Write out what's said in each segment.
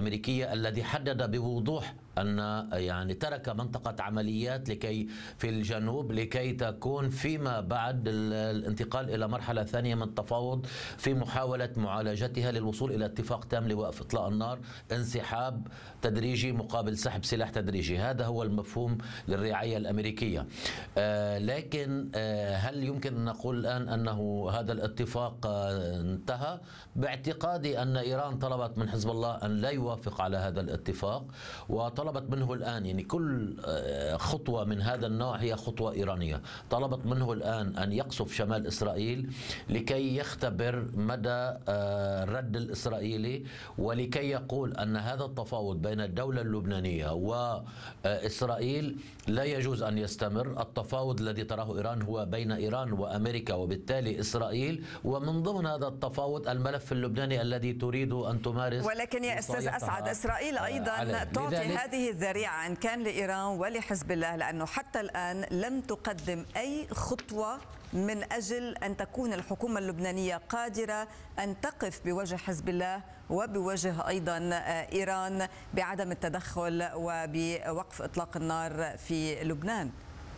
الأمريكية الذي حدد بوضوح أن يعني ترك منطقة عمليات لكي في الجنوب لكي تكون فيما بعد الانتقال إلى مرحلة ثانية من التفاوض في محاولة معالجتها للوصول إلى اتفاق تام لوقف إطلاق النار، انسحاب تدريجي مقابل سحب سلاح تدريجي. هذا هو المفهوم للرعاية الأمريكية. لكن هل يمكن أن نقول الآن أنه هذا الاتفاق انتهى؟ باعتقادي أن إيران طلبت من حزب الله أن لا يوافق على هذا الاتفاق، وطلبت منه الآن يعني كل خطوة من هذا النوع هي خطوة إيرانية. طلبت منه الآن أن يقصف شمال إسرائيل لكي يختبر مدى الرد الإسرائيلي، ولكي يقول أن هذا التفاوض بين الدولة اللبنانية وإسرائيل لا يجوز أن يستمر. التفاوض الذي تراه إيران هو بين إيران وأمريكا وبالتالي إسرائيل، ومن ضمن هذا التفاوض الملف اللبناني الذي تريد أن تمارس. ولكن يا أستاذ أسعد، إسرائيل أيضا تعطي هذه الذريعة إن كان لإيران ولحزب الله، لأنه حتى الآن لم تقدم أي خطوة من أجل أن تكون الحكومة اللبنانية قادرة أن تقف بوجه حزب الله وبوجه أيضا إيران بعدم التدخل وبوقف إطلاق النار في لبنان.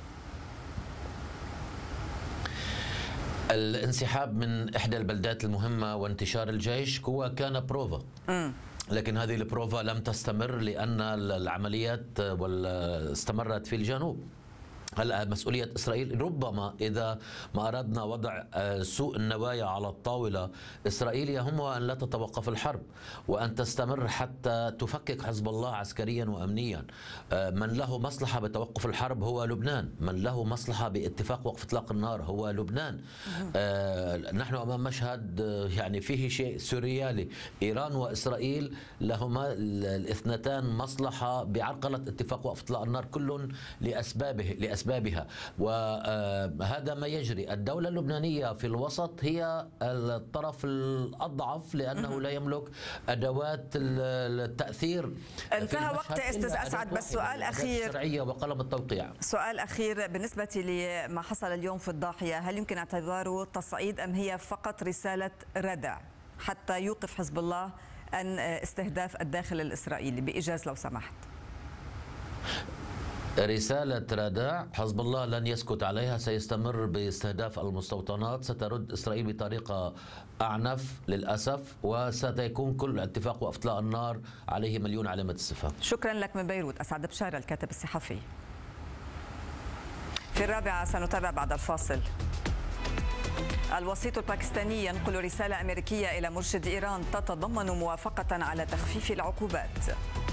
الانسحاب من إحدى البلدات المهمة وانتشار الجيش هو كان بروفا، لكن هذه البروفا لم تستمر لأن العمليات استمرت في الجنوب. هلا مسؤولية إسرائيل ربما إذا ما أردنا وضع سوء النوايا على الطاولة، إسرائيل يهمها أن لا تتوقف الحرب وأن تستمر حتى تفكك حزب الله عسكريا وأمنيا. من له مصلحة بتوقف الحرب هو لبنان، من له مصلحة باتفاق وقف إطلاق النار هو لبنان. نحن أمام مشهد يعني فيه شيء سوريالي. إيران وإسرائيل لهما الاثنتان مصلحة بعرقلة اتفاق وقف إطلاق النار، كل لأسبابها، وهذا ما يجري. الدولة اللبنانية في الوسط هي الطرف الأضعف لأنه لا يملك أدوات التأثير. انتهى وقت أستاذ أسعد، بس سؤال أخير الشرعية وقلم التوقيع. سؤال أخير بالنسبة لما حصل اليوم في الضاحية، هل يمكن اعتباره تصعيد أم هي فقط رسالة ردع حتى يوقف حزب الله عن استهداف الداخل الإسرائيلي؟ بإيجاز لو سمحت. رسالة ردع، حزب الله لن يسكت عليها، سيستمر باستهداف المستوطنات، سترد إسرائيل بطريقة أعنف للأسف، وستكون كل اتفاق وقف إطلاق النار عليه مليون علامة استفهام. شكرا لك من بيروت أسعد بشارة الكاتب الصحفي. في الرابعة سنتابع بعد الفاصل. الوسيط الباكستاني ينقل رسالة أمريكية إلى مرشد إيران تتضمن موافقة على تخفيف العقوبات.